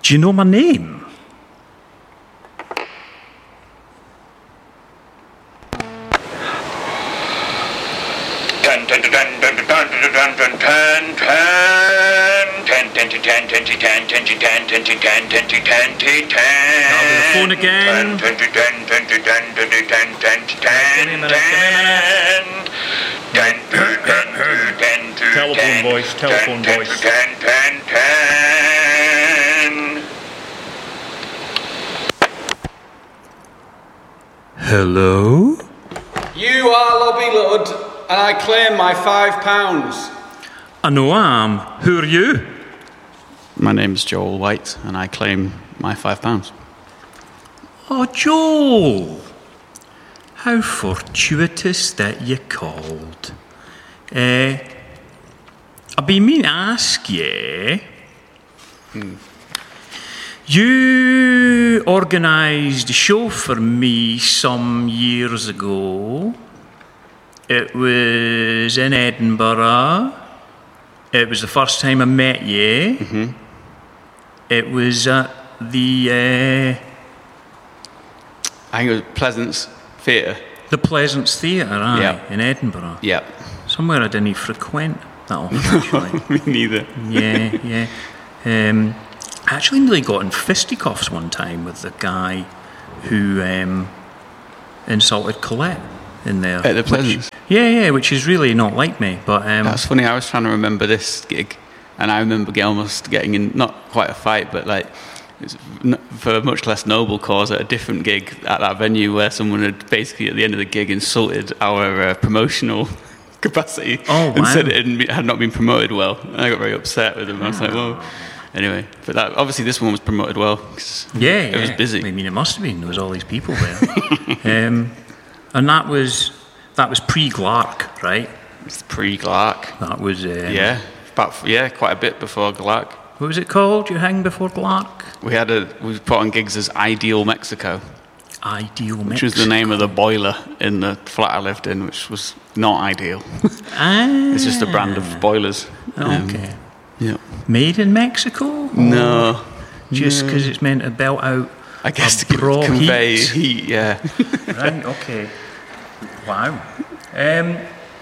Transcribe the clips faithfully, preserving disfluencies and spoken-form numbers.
Do you know my name? I'll do the phone again. Telephone voice, telephone voice. Hello? You are Lobby Lud, and I claim my five pounds. I know I am. Who are you? My name's Joel White, and I claim my five pounds. Oh, Joel. How fortuitous that you called. Uh, I've been meaning to ask you. Hmm. You organised a show for me some years ago. It was in Edinburgh. It was the first time I met you. Mm-hmm. It was at the... Uh, I think it was Pleasance Theatre. the Pleasance Theatre, aye, Yep. in Edinburgh. Yep. Somewhere I didn't frequent that often, actually. Me neither. yeah, yeah. Um, I actually nearly got in fisticuffs one time with the guy who um, insulted Colette in there. At the Pleasance? Which, yeah, yeah, which is really not like me. But um, That's funny, I was trying to remember this gig, and I remember get- almost getting in, not quite a fight, but like, it's n- for a much less noble cause at a different gig at that venue where someone had basically at the end of the gig insulted our uh, promotional capacity Oh, and wow. said it hadn't be- had not been promoted well. And I got very upset with him. I was like, well, anyway. But that, obviously this one was promoted well. 'Cause yeah, it was yeah. busy. I mean, it must have been. There was all these people there. um, and that was that was pre-Glark, right? It's pre-Glark. That was... Um, Yeah, about, yeah, quite a bit before Glark. What was it called? You hang before Glark? We had a, we put on gigs as Ideal Mexico, Ideal which was the name of the boiler in the flat I lived in, which was not ideal. Ah, It's just a brand of boilers. Um, okay. Yeah. Made in Mexico? No. Just because it's meant to belt out I guess a to raw convey heat. heat, yeah. Right, okay. Wow. Um,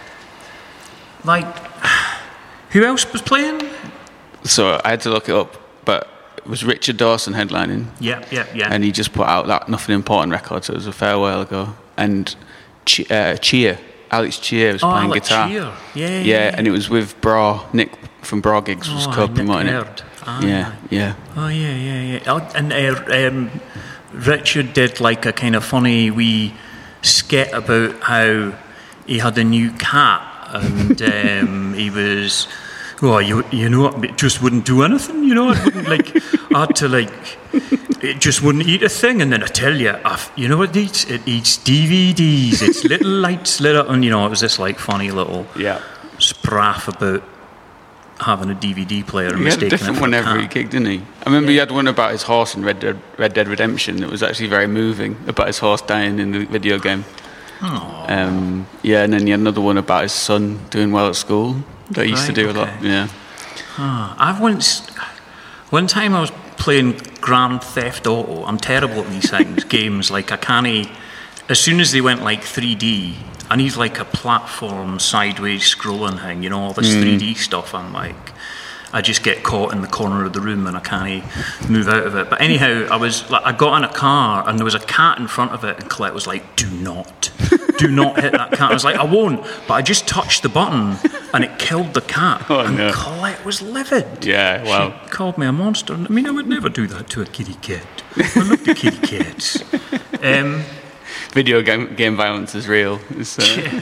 like, who else was playing? So I had to look it up, but it was Richard Dawson headlining, Yeah, yeah, yeah. and he just put out that Nothing Important record, so it was a fair while ago. And Ch- uh, Cheer, Alex Cheer was oh, playing like guitar. Cheer. Yeah, yeah, Yeah, and it was with Bra, Nick from Bra Gigs was Oh, co-promoting Nick it. Laird. Ah. Yeah, yeah. Oh, yeah, yeah, yeah. Oh, and uh, um, Richard did like a kind of funny wee skit about how he had a new cat and um, he was, oh, you, you know, it just wouldn't do anything, you know, it wouldn't like, I had to like, it just wouldn't eat a thing, and then I tell you, I've, you know what it eats? It eats D V Ds, it's little lights lit up, and you know, it was this like funny little Yeah. spraff about having a D V D player and He had a mistaking different it for one a every cat. gig, didn't he? I remember he had one about his horse in Red Dead, Red Dead Redemption that was actually very moving, about his horse dying in the video game. Oh. Um, yeah, and then he had another one about his son doing well at school that he used to Right, do a lot. okay. Yeah. Ah, I've once, one time I was playing Grand Theft Auto. I'm terrible at these things, games. Like I can't. e- As soon as they went like three D, I need like a platform sideways scrolling thing. You know, all this three D stuff. I'm like, I just get caught in the corner of the room and I can't move out of it. But anyhow, I was like, I got in a car and there was a cat in front of it, and Colette was like, "Do not, do not hit that cat." I was like, "I won't," but I just touched the button and it killed the cat. Oh, and no. Colette was livid. Yeah, wow. She called me a monster. I mean, I would never do that to a kitty cat. I love the kitty cats. Um, Video game, game violence is real. It's, uh,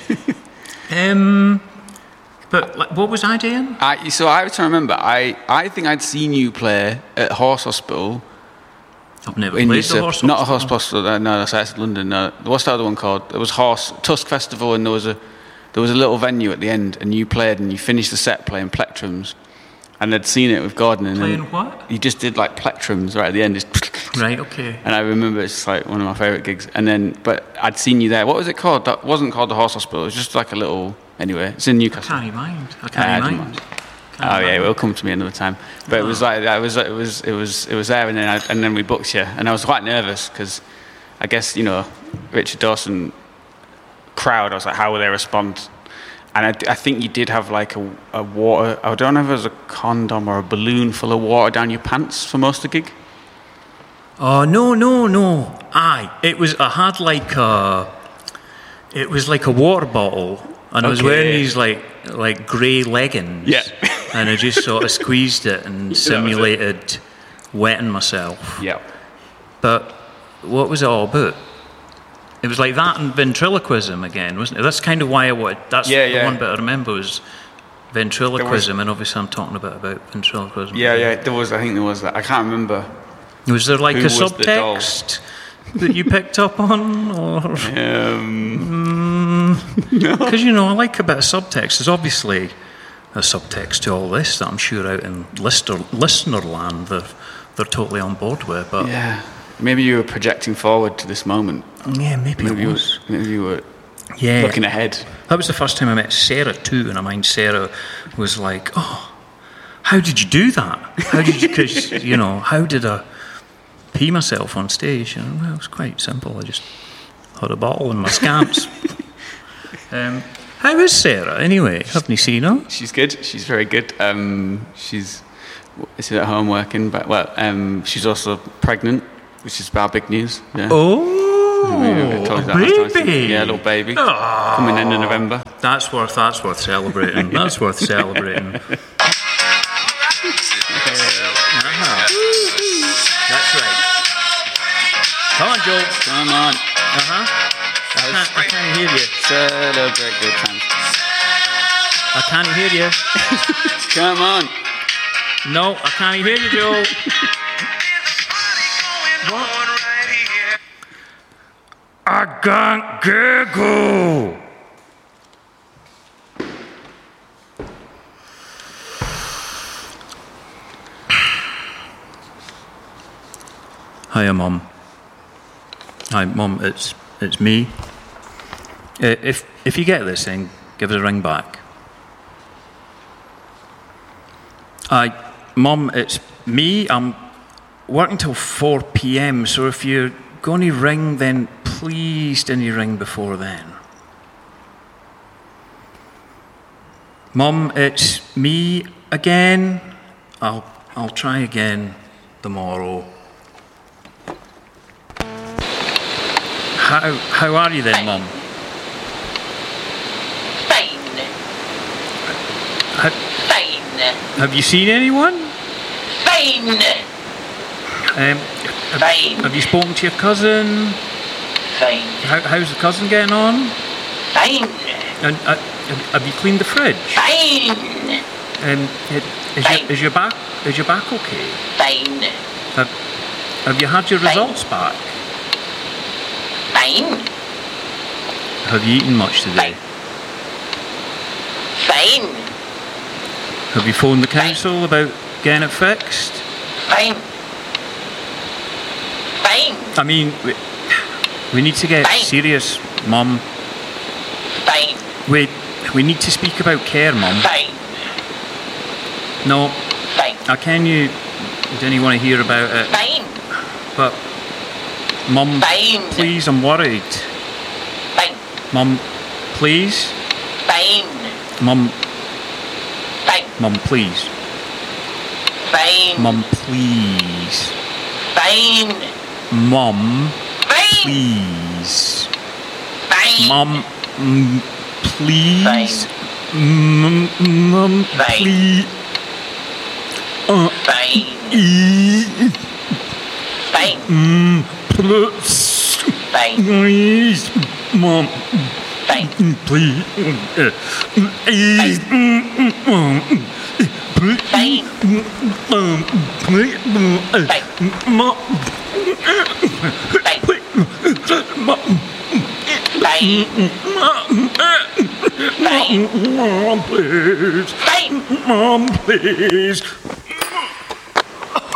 um, but like, what was I doing? I, so I was trying to remember. I, I think I'd seen you play at Horse Hospital. I've never In played Eusop- the horse. Not a Horse Hospital. uh, No, that's that's London. No. What's the other one called? It was Horse Tusk Festival, and there was a there was a little venue at the end, and you played, and you finished the set playing plectrums, and I'd seen it with Gordon. And Playing then what? You just did like plectrums right at the end. Just Right. Okay. And I remember it's like one of my favourite gigs. And then, but I'd seen you there. What was it called? That wasn't called the Horse Hospital. It was just like a little. Anyway, it's in I Newcastle. can't mind. I Ah, I can't don't mind. mind. Oh yeah, it will come to me another time. But oh. it was like I was, it was, it was, it was there, and then I, and then we booked you, and I was quite nervous because I guess you know, Richard Dawson crowd. I was like, how will they respond? And I, I think you did have like a, a water. I don't know if it was a condom or a balloon full of water down your pants for most of the gig. Oh no no no! Aye, it was. I had like a. It was like a water bottle. And I was okay. wearing these like like grey leggings, yeah. and I just sort of squeezed it and simulated it. wetting myself. Yeah. But what was it all about? It was like that and ventriloquism again, wasn't it? That's kind of why I wanted. That's yeah, the yeah. one bit I remember was ventriloquism, was, and obviously I'm talking about about ventriloquism. Yeah, yeah. There was. I think there was that. I can't remember. Was there like a subtext that you picked up on, or? Um, Because mm, you know, I like a bit of subtext. There's obviously a subtext to all this that I'm sure out in listener listener land they're they're totally on board with. But yeah, maybe you were projecting forward to this moment. Yeah, maybe, maybe it was. You were, maybe you were. Yeah. Looking ahead. That was the first time I met Sarah too, and I mind Sarah was like, "Oh, how did you do that? How did you? Because you know, how did I pee myself on stage?" And well, it was quite simple. I just had a bottle in my scamps. um, how is Sarah anyway? Haven't you seen her? She's good. She's very good. Um, she's is at home working, but well, um, she's also pregnant, which is our big news. Yeah. Oh. A baby! Yeah, a little baby. Oh, coming in in November. That's worth. That's worth celebrating. That's worth celebrating. uh-huh. That's right. Come on, Joe. Come on. Uh huh. I can't, I can't hear you. Celebrate good times. I can't hear you. Come on. No, I can't hear you, Joe. What? I can't giggle. Hiya, Mum. Hi, Mum. It's it's me. Uh, if if you get this thing, give us a ring back. Hi, Mum. It's me. I'm working till four p.m. So if you're going to ring, then please don't you ring before then. Mum, it's me again. I'll I'll try again tomorrow. How how are you then, Mum? Fine. Ha, Fine. Have you seen anyone? Fine. Um, have, Fine. Have you spoken to your cousin? Fine. How, how's the cousin getting on? Fine. And uh, have you cleaned the fridge? Fine. Um, is Fine. your is your back is your back okay? Fine. Have Have you had your Fine. results back? Fine. Have you eaten much today? Fine. Have you phoned the council about getting it fixed? Fine. Fine. I mean, we, we need to get Fine. serious, Mum. Fine. We we need to speak about care, Mum. Fine. No, Fine. I can you didn't want to hear about it, Fine. but Mum, Fine. please, I'm worried. Fine. Mum, please. Fine. Mum, Fine. Mum, please. Fine. Mum, please. Fine. Mum, Fine. please. Fine. Mum, mm, please. Fine. Mum, Mum, Fine. please. Uh, Fine. e- Fine. mm, please. Fine. Please. Mum, Fine. please. Uh, please. Mum, please. Fine. Mum, please. Uh, Fine. Mum. Fine. Mum. Fine. Mom, please. Fine. Mom, please. Fine. Mom, please.